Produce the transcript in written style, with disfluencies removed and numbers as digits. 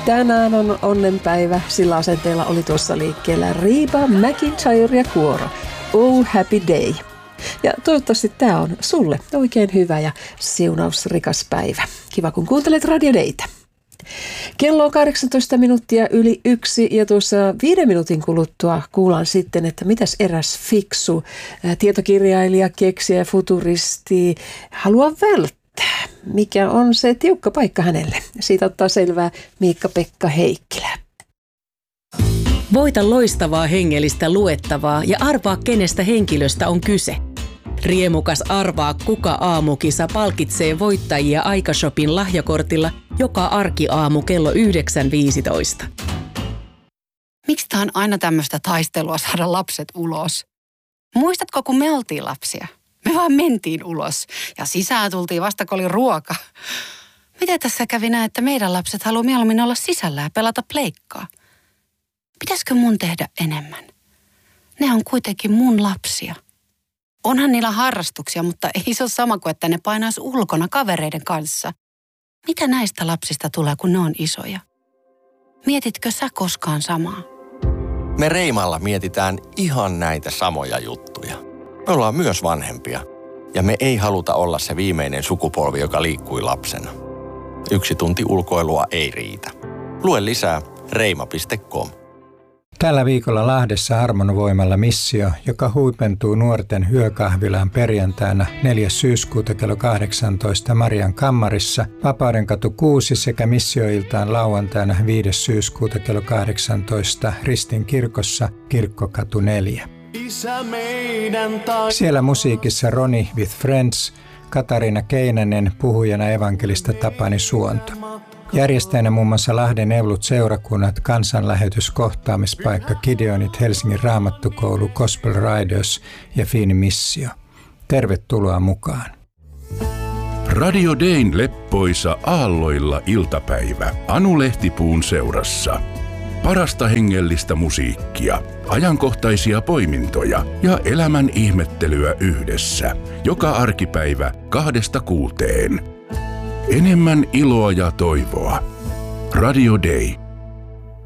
Tänään on onnenpäivä, sillä asenteella oli tuossa liikkeellä Reba McEntire ja kuoro. Oh happy day. Ja toivottavasti tämä on sulle oikein hyvä ja siunausrikas päivä. Kiva kun kuuntelet Radio Daytä. Kello on 18 minuuttia yli 1 ja tuossa 5 minuutin kuluttua kuullaan sitten, että mitäs eräs fiksu tietokirjailija, keksijä ja futuristi haluaa välttää. Mikä on se tiukka paikka hänelle? Siitä ottaa selvää Miikka-Pekka Heikkilä. Voita loistavaa hengellistä luettavaa ja arvaa kenestä henkilöstä on kyse. Riemukas Arvaa kuka -aamukisa palkitsee voittajia Aikashopin lahjakortilla joka arkiaamu kello 9.15. Miksi tää on aina tämmöistä taistelua saada lapset ulos? Muistatko, kun me oltiin lapsia? Me vaan mentiin ulos ja sisään tultiin vasta, kun oli ruoka. Miten tässä kävi näin, että meidän lapset haluaa mieluummin olla sisällä ja pelata pleikkaa? Pitäisikö mun tehdä enemmän? Ne on kuitenkin mun lapsia. Onhan niillä harrastuksia, mutta ei se ole sama kuin, että ne painaisi ulkona kavereiden kanssa. Mitä näistä lapsista tulee, kun ne on isoja? Mietitkö sä koskaan samaa? Me Reimalla mietitään ihan näitä samoja juttuja. Me ollaan myös vanhempia ja me ei haluta olla se viimeinen sukupolvi, joka liikkui lapsena. 1 tunti ulkoilua ei riitä. Lue lisää reima.com. Tällä viikolla Lahdessa Harmonvoimalla missio, joka huipentuu nuorten yökahvilaan perjantaina 4. syyskuuta kello 18 Marian kammarissa, Vapaudenkatu 6 sekä missioiltaan lauantaina 5. syyskuuta kello 18 Ristin kirkossa Kirkkokatu 4. Siellä musiikissa Ronnie with Friends, Katariina Keinänen, puhujana evankelista Tapani Suonto. Järjestäjänä muun muassa Lahden Evlut-seurakunnat, kansanlähetys, kohtaamispaikka, Gideonit, Helsingin Raamattukoulu, Gospel Riders ja Fiini Missio. Tervetuloa mukaan. Radio Dayn leppoisa aalloilla iltapäivä Anu Lehtipuun seurassa. Parasta hengellistä musiikkia, ajankohtaisia poimintoja ja elämän ihmettelyä yhdessä. Joka arkipäivä 2–6. Enemmän iloa ja toivoa. Radio Day.